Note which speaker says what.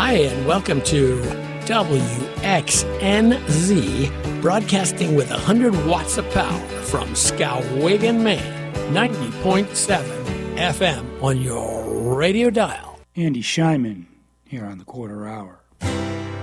Speaker 1: Hi, and welcome to WXNZ, broadcasting with 100 watts of power from Skowhegan, Maine, 90.7 FM on your radio dial.
Speaker 2: Andy Scheinman here on the Quarter Hour.